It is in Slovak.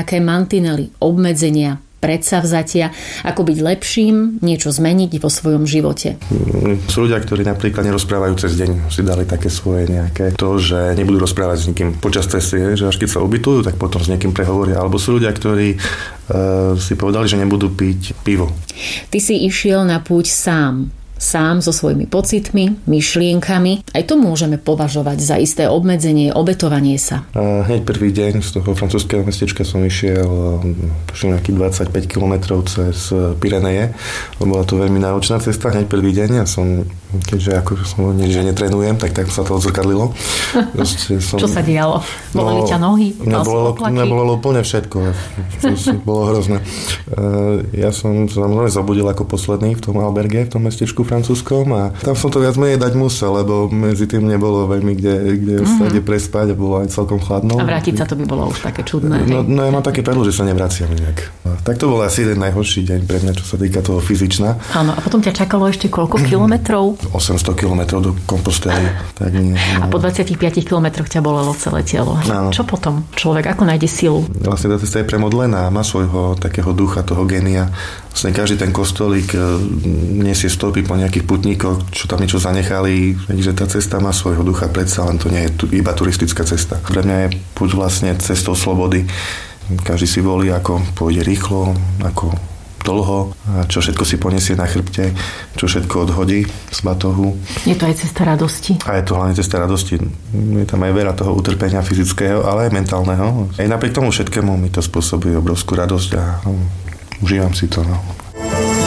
nejaké mantinely, obmedzenia, predsavzatia, ako byť lepším, niečo zmeniť vo svojom živote. Sú ľudia, ktorí napríklad nerozprávajú cez deň, si dali také svoje nejaké to, že nebudú rozprávať s nikým počas cesty, že až keď sa ubytujú, tak potom s niekým prehovoria. Alebo sú ľudia, ktorí si povedali, že nebudú piť pivo. Ty si išiel na púť sám so svojimi pocitmi, myšlienkami. Aj to môžeme považovať za isté obmedzenie, obetovanie sa. Hneď prvý deň z toho francúzskeho mestečka som išiel nejakých 25 km cez Pyreneje. Bola to veľmi náročná cesta, hneď prvý deň. Ja som, keďže som netrenujem, tak sa to odzrkadlilo. Čo sa dialo? Boleli ťa nohy? Mňa bolelo úplne všetko. Bolo hrozné. Ja som samozrejme zobudil ako posledný v tom alberge, v tom mestečku francúzskom a tam som to viac menej dať musel, lebo medzi tým nebolo veľmi kde prespať a bolo aj celkom chladno. A vrátiť sa to by bolo už také čudné. No ja mám také predlu, že sa nevraciam nejak. Tak to bol asi jeden najhorší deň pre mňa, čo sa týka toho fyzična. Áno, a potom ťa čakalo ešte koľko kilometrov? 800 kilometrov do Compostely. A po 25 kilometroch ťa bolelo celé telo. Áno. Čo potom? Človek ako nájde silu? Vlastne tá cesta je premodlená, má svojho takého ducha, toho génia. Vlastne každý ten kostolík nesie stopy po nejakých putníkoch, čo tam niečo zanechali, takže tá cesta má svojho ducha, predsa len to nie je iba turistická cesta. Pre mňa je púť vlastne cestou slobody. Každý si volí, ako pôjde rýchlo, ako dlho a čo všetko si poniesie na chrbte, čo všetko odhodí z batohu. Je to aj cesta radosti. A je to hlavne cesta radosti. Je tam aj veľa toho utrpenia fyzického, ale aj mentálneho. Aj napriek tomu všetkému mi to spôsobuje obrovskú radosť a užívam si to.